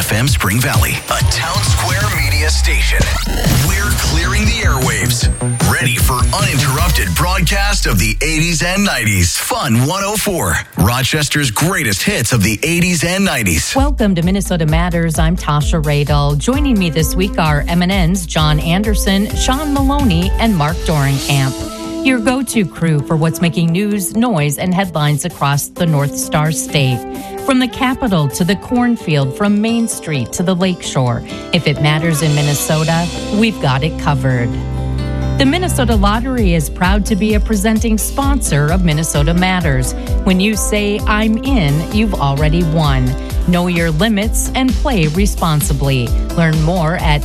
FM Spring Valley, a Town Square media station. We're clearing the airwaves. Ready for uninterrupted broadcast of the 80s and 90s. Fun 104, Rochester's greatest hits of the 80s and 90s. Welcome to Minnesota Matters. I'm Tasha Radel. Joining me this week are MNN's John Anderson, Sean Maloney, and Mark Dorenkamp. Your go-to crew for what's making news, noise, and headlines across the North Star State. From the Capitol to the cornfield, from Main Street to the Lakeshore. If it matters in Minnesota, we've got it covered. The Minnesota Lottery is proud to be a presenting sponsor of Minnesota Matters. When you say, I'm in, you've already won. Know your limits and play responsibly. Learn more at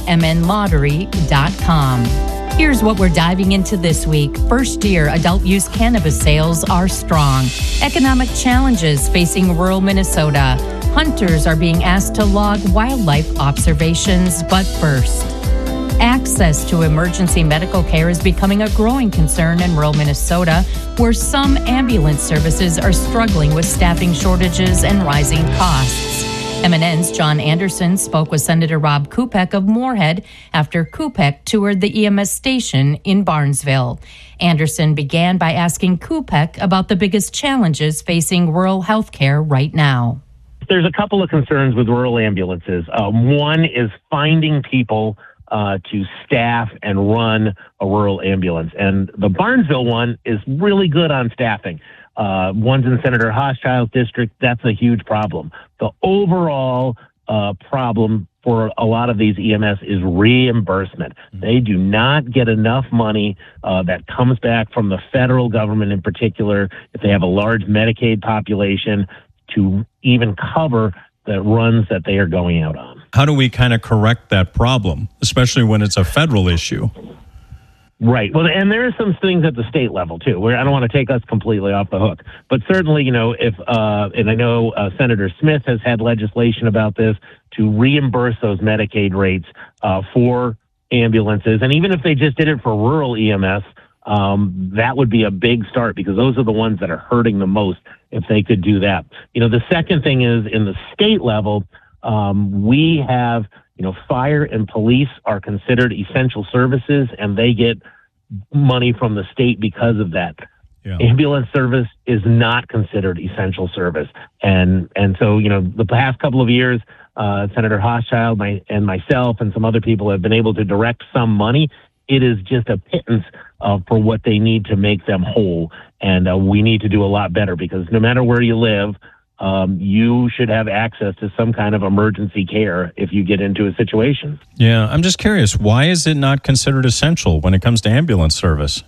mnlottery.com. Here's what we're diving into this week. First-year adult-use cannabis sales are strong. Economic challenges facing rural Minnesota. Hunters are being asked to log wildlife observations. But first, access to emergency medical care is becoming a growing concern in rural Minnesota, where some ambulance services are struggling with staffing shortages and rising costs. MNN's John Anderson spoke with Senator Rob Kupek of Moorhead after Kupek toured the EMS station in Barnesville. Anderson began by asking Kupek about the biggest challenges facing rural health care right now. There's a couple of concerns with rural ambulances. One is finding people to staff and run a rural ambulance. And the Barnesville one is really good on staffing. One's in Senator Hochschild's district. That's a huge problem. The overall problem for a lot of these EMS is reimbursement. They do not get enough money that comes back from the federal government in particular, if they have a large Medicaid population, to even cover the runs that they are going out on. How do we kind of correct that problem, especially when it's a federal issue? Right. Well, and there are some things at the state level, too, where I don't want to take us completely off the hook. But certainly, if and I know Senator Smith has had legislation about this, to reimburse those Medicaid rates for ambulances. And even if they just did it for rural EMS, that would be a big start, because those are the ones that are hurting the most if they could do that. The second thing is, in the state level, we have, fire and police are considered essential services, and they get money from the state because of that. Yeah. Ambulance service is not considered essential service. And so, the past couple of years, Senator Hochschild and myself and some other people have been able to direct some money. It is just a pittance for what they need to make them whole. And we need to do a lot better, because no matter where you live, you should have access to some kind of emergency care if you get into a situation. Yeah, I'm just curious, why is it not considered essential when it comes to ambulance service?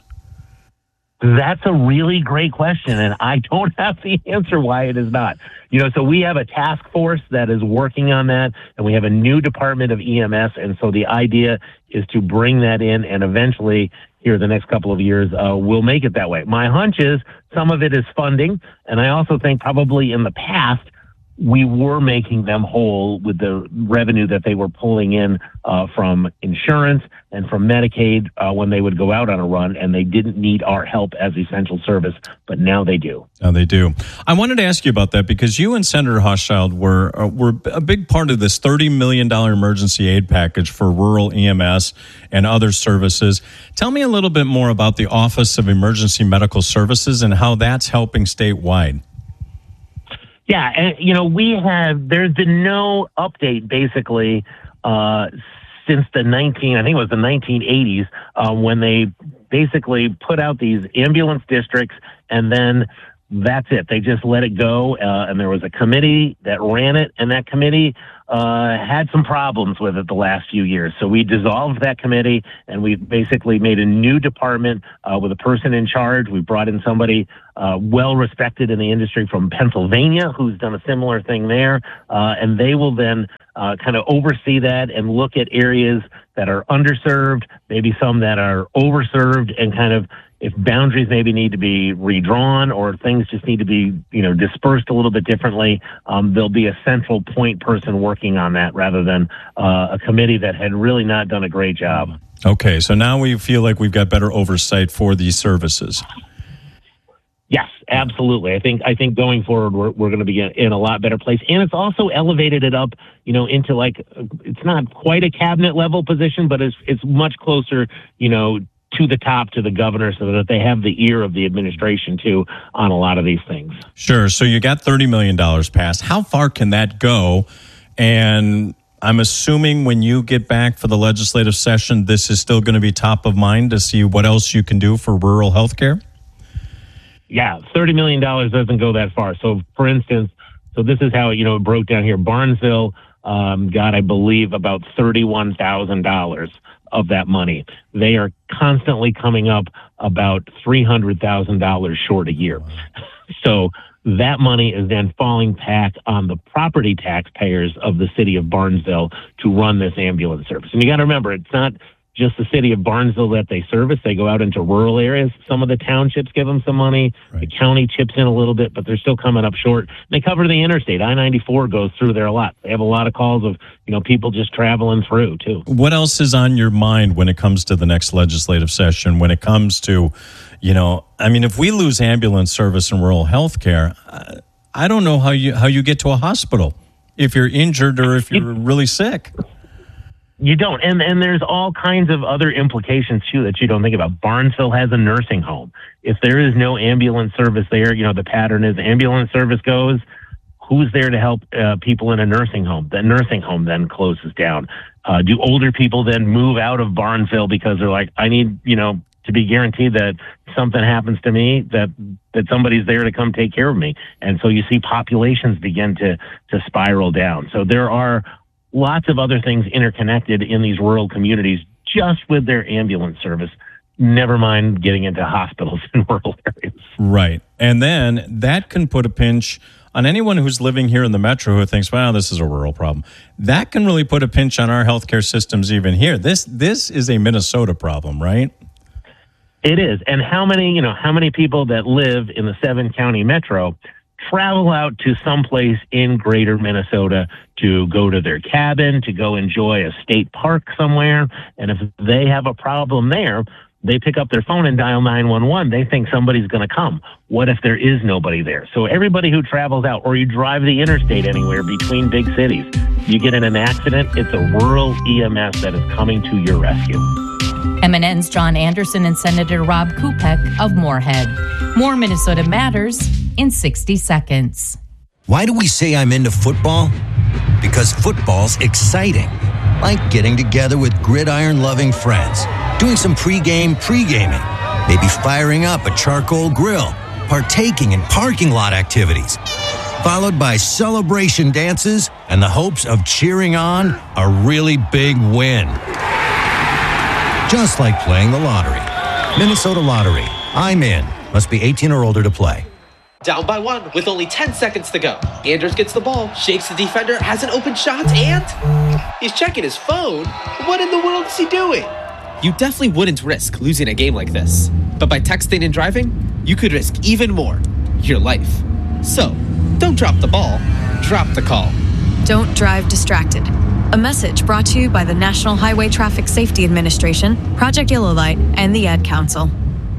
That's a really great question, and I don't have the answer why it is not. So we have a task force that is working on that, and we have a new department of EMS, and so the idea is to bring that in, and eventually, here the next couple of years, we'll make it that way. My hunch is some of it is funding, and I also think probably in the past, we were making them whole with the revenue that they were pulling in from insurance and from Medicaid when they would go out on a run, and they didn't need our help as essential service, but now they do. Now they do. I wanted to ask you about that, because you and Senator Hochschild were a big part of this $30 million emergency aid package for rural EMS and other services. Tell me a little bit more about the Office of Emergency Medical Services and how that's helping statewide. Yeah, and there's been no update basically since the 1980s when they basically put out these ambulance districts, and then that's it. They just let it go, and there was a committee that ran it, and that committee had some problems with it the last few years. So we dissolved that committee, and we basically made a new department with a person in charge. We brought in somebody well-respected in the industry from Pennsylvania who's done a similar thing there, and they will then kind of oversee that and look at areas that are underserved, maybe some that are overserved, and kind of, if boundaries maybe need to be redrawn or things just need to be, dispersed a little bit differently, there'll be a central point person working on that rather than a committee that had really not done a great job. Okay, so now we feel like we've got better oversight for these services. Yes, absolutely. I think going forward, we're going to be in a lot better place. And it's also elevated it up, into it's not quite a cabinet level position, but it's much closer, to the top, to the governor, so that they have the ear of the administration too on a lot of these things. Sure. So you got $30 million passed. How far can that go? And I'm assuming when you get back for the legislative session, this is still going to be top of mind to see what else you can do for rural health care? Yeah, $30 million doesn't go that far. So, for instance, this is how it broke down here. Barnesville got, I believe, about $31,000 of that money. They are constantly coming up about $300,000 short a year. So that money is then falling back on the property taxpayers of the city of Barnesville to run this ambulance service. And you got to remember, it's not just the city of Barnesville that they service. They go out into rural areas. Some of the townships give them some money. Right. The county chips in a little bit, but they're still coming up short. They cover the interstate. I-94 goes through there a lot. They have a lot of calls of, people just traveling through too. What else is on your mind when it comes to the next legislative session? When it comes to, if we lose ambulance service in rural health care, I don't know how you get to a hospital if you're injured or if you're really sick. You don't. And there's all kinds of other implications, too, that you don't think about. Barnesville has a nursing home. If there is no ambulance service there, the pattern is ambulance service goes. Who's there to help people in a nursing home? The nursing home then closes down. Do older people then move out of Barnesville because they're like, I need, to be guaranteed that something happens to me, that somebody's there to come take care of me. And so you see populations begin to spiral down. So there are lots of other things interconnected in these rural communities just with their ambulance service, never mind getting into hospitals in rural areas. Right. And then that can put a pinch on anyone who's living here in the metro who thinks, well, this is a rural problem. That can really put a pinch on our healthcare systems even here. This is a Minnesota problem, right? It is. And how many people that live in the 7-county metro travel out to someplace in greater Minnesota to go to their cabin, to go enjoy a state park somewhere. And if they have a problem there, they pick up their phone and dial 911. They think somebody's going to come. What if there is nobody there? So everybody who travels out, or you drive the interstate anywhere between big cities, you get in an accident, it's a rural EMS that is coming to your rescue. MNN's John Anderson and Senator Rob Kupek of Moorhead. More Minnesota Matters in 60 seconds. Why do we say I'm into football? Because football's exciting. Like getting together with gridiron-loving friends, doing some pre-gaming, maybe firing up a charcoal grill, partaking in parking lot activities, followed by celebration dances and the hopes of cheering on a really big win. Just like playing the lottery. Minnesota Lottery. I'm in. Must be 18 or older to play. Down by 1 with only 10 seconds to go. Anders gets the ball, shakes the defender, has an open shot, and he's checking his phone. What in the world is he doing? You definitely wouldn't risk losing a game like this. But by texting and driving, you could risk even more. Your life. So, don't drop the ball. Drop the call. Don't drive distracted. A message brought to you by the National Highway Traffic Safety Administration, Project Yellow Light, and the Ad Council.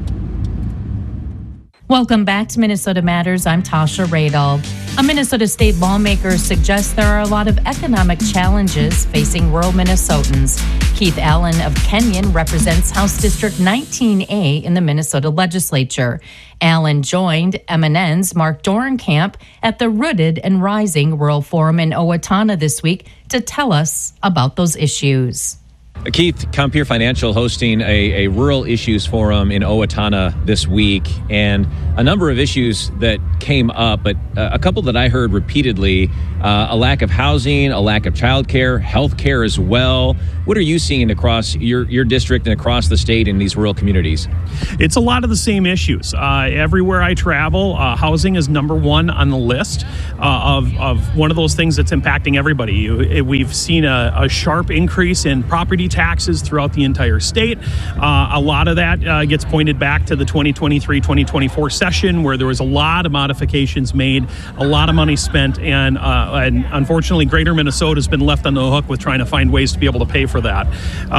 Welcome back to Minnesota Matters. I'm Tasha Radel. A Minnesota state lawmaker suggests there are a lot of economic challenges facing rural Minnesotans. Keith Allen of Kenyon represents House District 19A in the Minnesota legislature. Allen joined MNN's Mark Dorenkamp at the Rooted and Rising Rural Forum in Owatonna this week to tell us about those issues. Keith, Compeer Financial hosting a rural issues forum in Owatonna this week, and a number of issues that came up, but a couple that I heard repeatedly, a lack of housing, a lack of childcare, health care as well. What are you seeing across your district and across the state in these rural communities? It's a lot of the same issues. Everywhere I travel, housing is number one on the list of one of those things that's impacting everybody. We've seen a sharp increase in property taxes throughout the entire state. A lot of that gets pointed back to the 2023-2024 session, where there was a lot of modifications made, a lot of money spent, and and unfortunately, Greater Minnesota has been left on the hook with trying to find ways to be able to pay for that.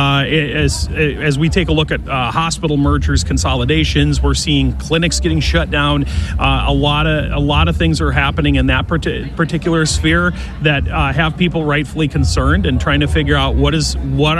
As we take a look at hospital mergers, consolidations, we're seeing clinics getting shut down. A lot of things are happening in that particular sphere that have people rightfully concerned and trying to figure out what is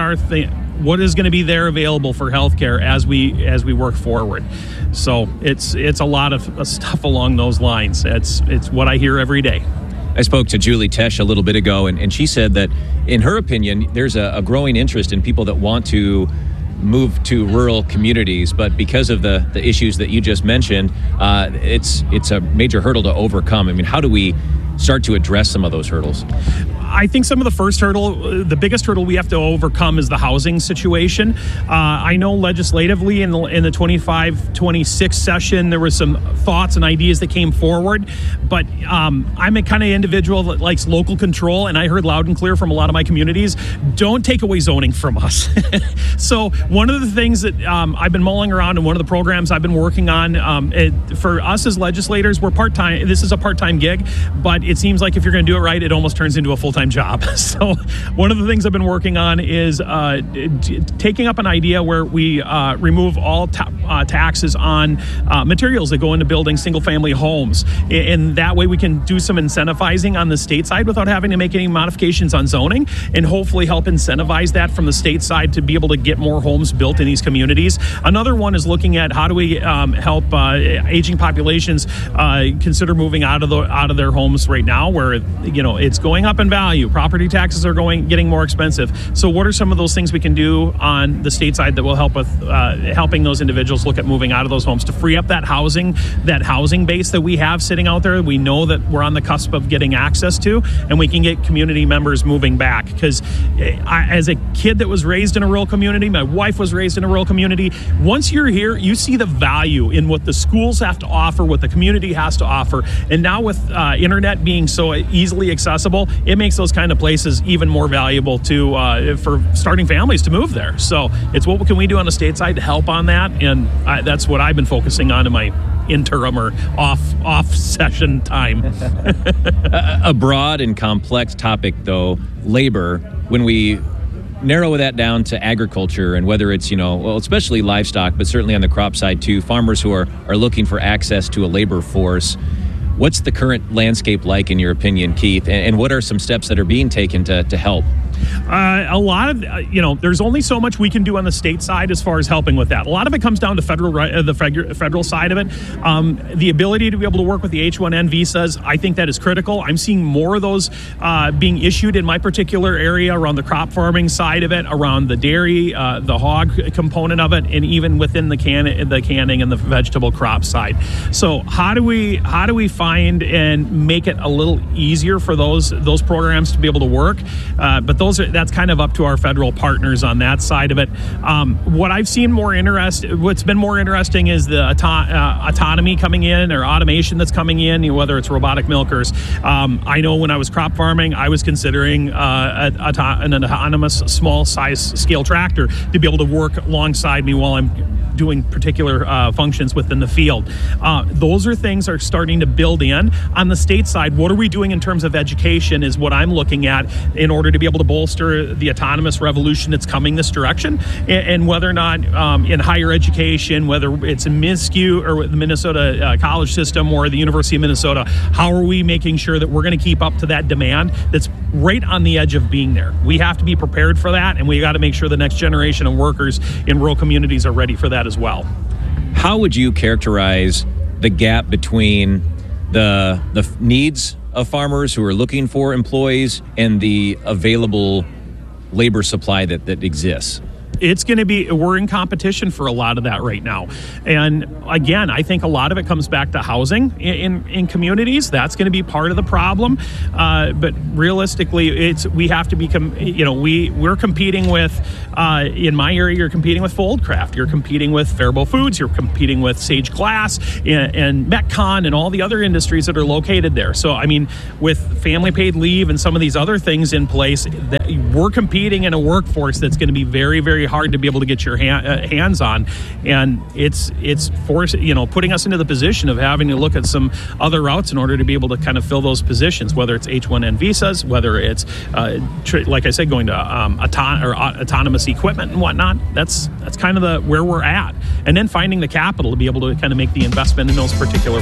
going to be there available for healthcare as we work forward. So it's a lot of stuff along those lines. It's what I hear every day. I spoke to Julie Tesh a little bit ago, and she said that, in her opinion, there's a growing interest in people that want to move to rural communities, but because of the issues that you just mentioned, it's a major hurdle to overcome. I mean, how do we start to address some of those hurdles? I think some of the biggest hurdle we have to overcome is the housing situation. I know legislatively in the 25-26 session, there was some thoughts and ideas that came forward, but I'm a kind of individual that likes local control, and I heard loud and clear from a lot of my communities, don't take away zoning from us. So one of the things that I've been mulling around, and one of the programs I've been working on, for us as legislators, we're part-time. This is a part-time gig, but it seems like if you're going to do it right, it almost turns into a full-time job. So one of the things I've been working on is taking up an idea where we remove all taxes on materials that go into building single-family homes. And that way we can do some incentivizing on the state side without having to make any modifications on zoning, and hopefully help incentivize that from the state side to be able to get more homes built in these communities. Another one is looking at how do we help aging populations consider moving out of their homes right now, where it's going up in value. Property taxes are getting more expensive. So what are some of those things we can do on the state side that will help with helping those individuals look at moving out of those homes to free up that housing base that we have sitting out there? We know that we're on the cusp of getting access to, and we can get community members moving back. Because as a kid that was raised in a rural community, my wife was raised in a rural community, once you're here, you see the value in what the schools have to offer, what the community has to offer. And now with internet being so easily accessible, it makes those kind of places even more valuable for starting families to move there. So it's what can we do on the state side to help on that, and that's what I've been focusing on in my interim or off session time. A broad and complex topic, though, labor. When we narrow that down to agriculture, and whether it's especially livestock, but certainly on the crop side too, farmers who are looking for access to a labor force. What's the current landscape like, in your opinion, Keith? And what are some steps that are being taken to help? A lot of, there's only so much we can do on the state side as far as helping with that. A lot of it comes down to the federal side of it. The ability to be able to work with the H-1N visas, I think that is critical. I'm seeing more of those being issued in my particular area around the crop farming side of it, around the dairy, the hog component of it, and even within the canning and the vegetable crop side. So how do we find and make it a little easier for those programs to be able to work? But that's kind of up to our federal partners on that side of it. What I've seen what's been more interesting is the autonomy coming in, or automation that's coming in, whether it's robotic milkers. I know when I was crop farming, I was considering an autonomous small size scale tractor to be able to work alongside me while I'm doing particular functions within the field. Those are things are starting to build in. On the state side, what are we doing in terms of education is what I'm looking at in order to be able to bolster the autonomous revolution that's coming this direction, and whether or not in higher education, whether it's in MISCU or the Minnesota college system or the University of Minnesota, how are we making sure that we're going to keep up to that demand that's right on the edge of being there? We have to be prepared for that, and we got to make sure the next generation of workers in rural communities are ready for that as well. How would you characterize the gap between the needs of farmers who are looking for employees and the available labor supply that exists? It's going to be, we're in competition for a lot of that right now. And again, I think a lot of it comes back to housing in communities. That's going to be part of the problem. But realistically, we have to become, we're competing with, in my area, you're competing with Foldcraft. You're competing with Faribault Foods. You're competing with Sage Glass and Metcon and all the other industries that are located there. So, I mean, with family paid leave and some of these other things in place, we're competing in a workforce that's going to be very, very hard to be able to get your hands on, and it's putting us into the position of having to look at some other routes in order to be able to kind of fill those positions, whether it's H-1N visas, whether it's like I said, going to autonomous equipment and whatnot. That's kind of where we're at, and then finding the capital to be able to kind of make the investment in those particular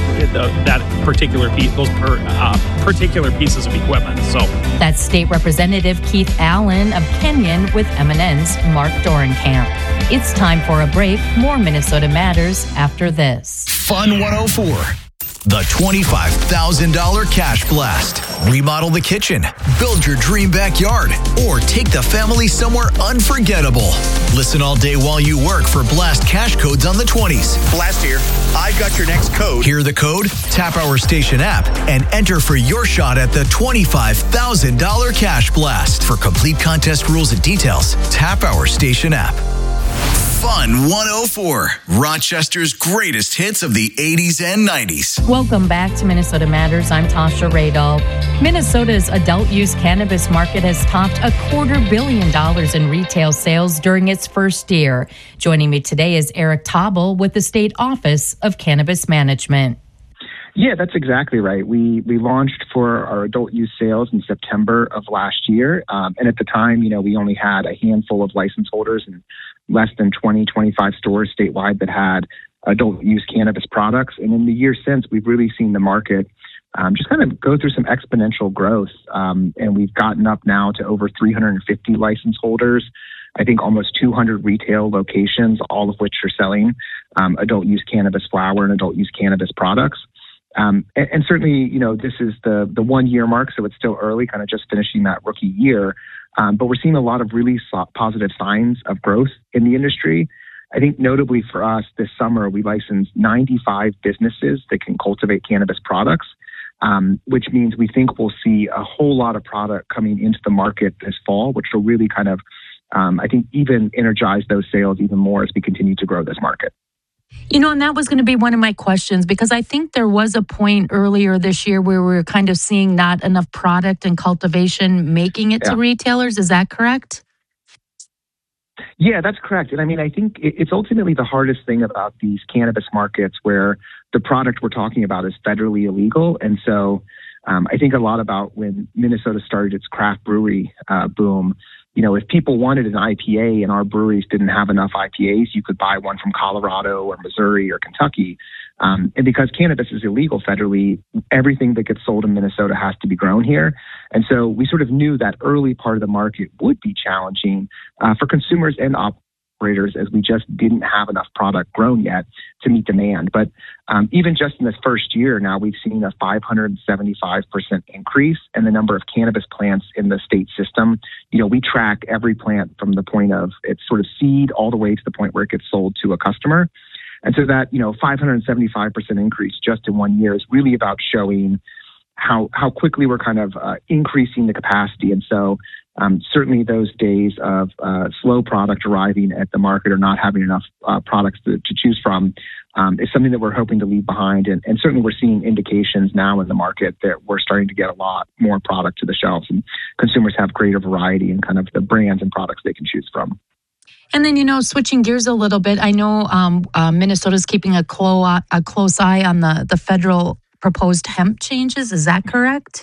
pieces of equipment. So that's State Representative Keith Allen of Kenyon with MNN's Mark Dorenkamp. It's time for a break. More Minnesota Matters after this. Fun 104. The $25,000 Cash Blast. Remodel the kitchen, build your dream backyard, or take the family somewhere unforgettable. Listen all day while you work for Blast cash codes on the 20s. Blast here. I've got your next code. Hear the code? Tap our station app and enter for your shot at the $25,000 Cash Blast. For complete contest rules and details, tap our station app. Fun 104, Rochester's greatest hits of the 80s and 90s. Welcome back to Minnesota Matters. I'm Tasha Radel. Minnesota's adult use cannabis market has topped $250 million in retail sales during its first year. Joining me today is Eric Tobel with the State Office of Cannabis Management. Yeah, that's exactly right. We launched for our adult use sales in September of last year. And at the time, we only had a handful of license holders and less than 25 stores statewide that had adult use cannabis products. And in the year since, we've really seen the market just kind of go through some exponential growth. And we've gotten up now to over 350 license holders. I think almost 200 retail locations, all of which are selling adult use cannabis flower and adult use cannabis products. And certainly, this is the 1 year mark, so it's still early, kind of just finishing that rookie year. But we're seeing a lot of really positive signs of growth in the industry. I think notably for us this summer, we licensed 95 businesses that can cultivate cannabis products, which means we think we'll see a whole lot of product coming into the market this fall, which will really kind of, I think, even energize those sales even more as we continue to grow this market. And that was going to be one of my questions, because I think there was a point earlier this year where we were kind of seeing not enough product and cultivation making it to retailers. Is that correct? Yeah, that's correct. And I mean, I think it's ultimately the hardest thing about these cannabis markets where the product we're talking about is federally illegal. And so I think a lot about when Minnesota started its craft brewery boom. If people wanted an IPA and our breweries didn't have enough IPAs, you could buy one from Colorado or Missouri or Kentucky. And because cannabis is illegal federally, everything that gets sold in Minnesota has to be grown here. And so we sort of knew that early part of the market would be challenging for consumers and operators, as we just didn't have enough product grown yet to meet demand. But even just in this first year now, we've seen a 575% increase in the number of cannabis plants in the state system. We track every plant from the point of its sort of seed all the way to the point where it gets sold to a customer. And so that, 575% increase just in 1 year is really about showing how quickly we're kind of increasing the capacity. And so certainly those days of slow product arriving at the market or not having enough products to choose from is something that we're hoping to leave behind. And certainly we're seeing indications now in the market that we're starting to get a lot more product to the shelves, and consumers have greater variety in kind of the brands and products they can choose from. And then, switching gears a little bit, I know Minnesota's keeping a close eye on the federal proposed hemp changes. Is that correct?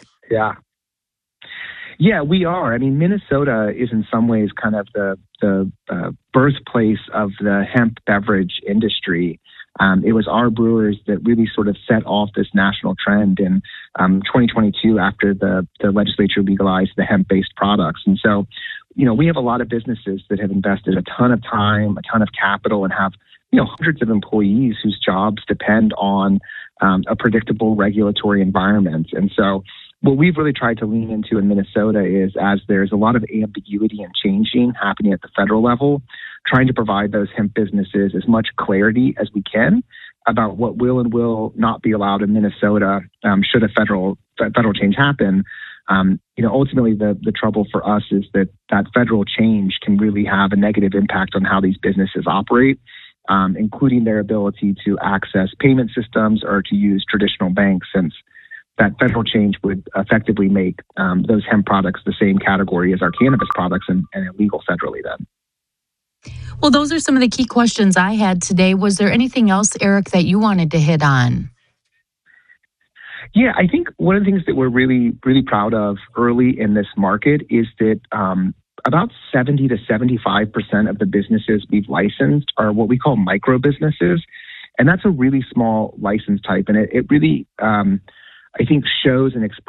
Yeah, we are. I mean, Minnesota is in some ways kind of the birthplace of the hemp beverage industry. It was our brewers that really sort of set off this national trend in 2022 after the legislature legalized the hemp-based products. And so, we have a lot of businesses that have invested a ton of time, a ton of capital, and have, hundreds of employees whose jobs depend on a predictable regulatory environment. And so what we've really tried to lean into in Minnesota is, as there's a lot of ambiguity and changing happening at the federal level, trying to provide those hemp businesses as much clarity as we can about what will and will not be allowed in Minnesota should a federal change happen. Ultimately, the trouble for us is that federal change can really have a negative impact on how these businesses operate, including their ability to access payment systems or to use traditional banks, since that federal change would effectively make those hemp products the same category as our cannabis products and illegal federally then. Well, those are some of the key questions I had today. Was there anything else, Eric, that you wanted to hit on? Yeah, I think one of the things that we're really, really proud of early in this market is that about 70 to 75% of the businesses we've licensed are what we call micro businesses. And that's a really small license type. And it really, I think, shows and expresses